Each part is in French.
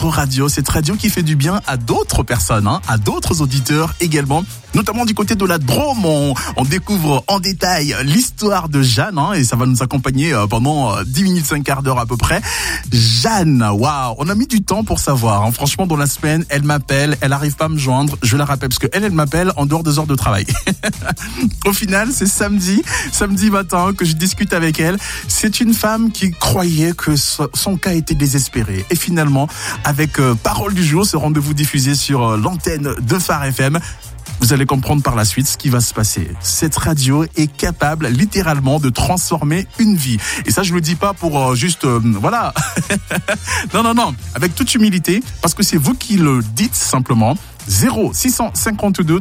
votre radio, cette radio qui fait du bien à d'autres personnes, à d'autres auditeurs également, notamment du côté de la Drôme. On découvre en détail l'histoire de Jeanne, et ça va nous accompagner pendant 10 minutes, 5 quarts d'heure à peu près. Jeanne, waouh, on a mis du temps pour savoir. Franchement, dans la semaine, elle m'appelle, elle arrive pas à me joindre. Je la rappelle parce que elle m'appelle en dehors des heures de travail. Au final, c'est samedi matin que je discute avec elle. C'est une femme qui croyait que son cas était désespéré. Et finalement, avec Parole du jour, ce rendez-vous diffusé sur l'antenne de Phare FM, vous allez comprendre par la suite ce qui va se passer. Cette radio est capable littéralement de transformer une vie. Et ça, je le dis pas pour juste, voilà. Non. Avec toute humilité, parce que c'est vous qui le dites simplement. 0652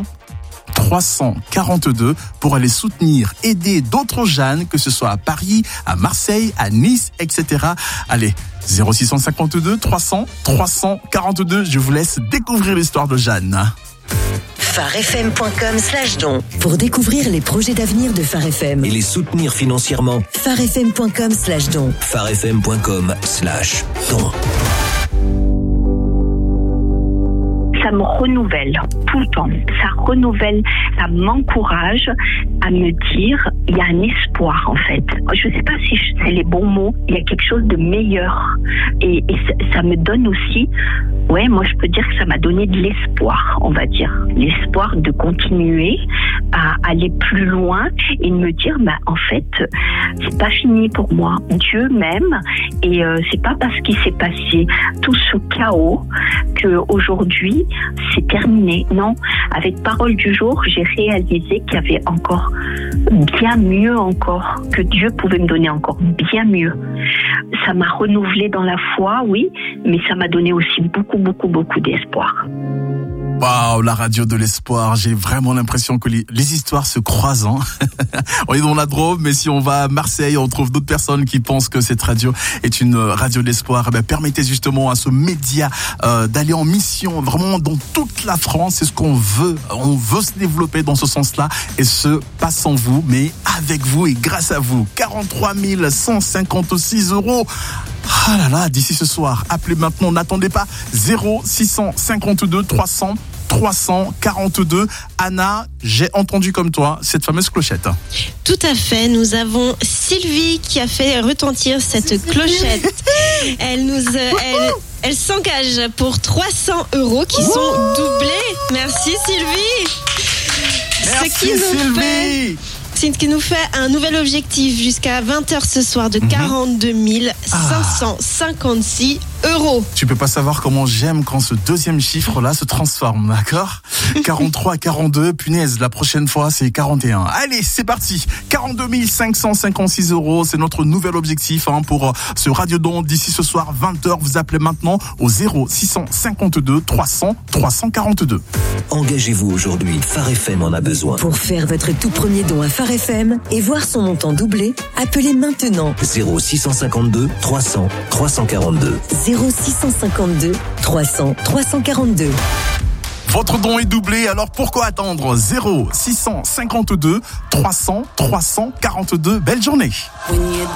342 pour aller soutenir, aider d'autres Jeannes, que ce soit à Paris, à Marseille, à Nice, etc. Allez, 0652 342, je vous laisse découvrir l'histoire de Jeanne. pharefm.com/don pour découvrir les projets d'avenir de Phare FM et les soutenir financièrement. pharefm.com/don. pharefm.com/don. Ça me renouvelle tout le temps. Ça renouvelle, ça m'encourage à me dire, il y a un espoir en fait. Je ne sais pas si c'est les bons mots, il y a quelque chose de meilleur. Et ça me donne aussi, moi je peux dire que ça m'a donné de l'espoir, on va dire. L'espoir de continuer à aller plus loin et de me dire, en fait, c'est pas fini pour moi. Dieu m'aime et c'est pas parce qu'il s'est passé tout ce chaos que aujourd'hui c'est terminé. Non, avec Parole du jour, j'ai réalisé qu'il y avait encore bien mieux encore, que Dieu pouvait me donner encore bien mieux. Ça m'a renouvelé dans la foi, oui, mais ça m'a donné aussi beaucoup d'espoir. Waouh, la radio de l'espoir. J'ai vraiment l'impression que les histoires se croisent. On est dans la Drôme, mais si on va à Marseille, on trouve d'autres personnes qui pensent que cette radio est une radio d'espoir. Permettez justement à ce média d'aller en mission vraiment dans toute la France. C'est ce qu'on veut. On veut se développer dans ce sens-là, et ce, pas sans vous, mais avec vous et grâce à vous. 43 156 €. Ah là là, d'ici ce soir, appelez maintenant, n'attendez pas. 0652 342. Anna, j'ai entendu comme toi cette fameuse clochette. Tout à fait, nous avons Sylvie qui a fait retentir cette clochette. Elle s'engage pour 300 € qui sont doublés. Merci Sylvie. Merci Sylvie. C'est ce qui nous fait un nouvel objectif jusqu'à 20h ce soir de 42 556 €. Tu peux pas savoir comment j'aime quand ce deuxième chiffre-là se transforme, d'accord ? 43, 42, punaise, la prochaine fois c'est 41. Allez, c'est parti. 42 556 €, c'est notre nouvel objectif pour ce Radiodon d'ici ce soir 20h. Vous appelez maintenant au 0652 342. Engagez-vous aujourd'hui, Phare FM en a besoin. Pour faire votre tout premier don à Phare FM et voir son montant doublé, appelez maintenant 0652 342. 0652 342. Votre don est doublé, alors pourquoi attendre ? 0652 342. Belle journée.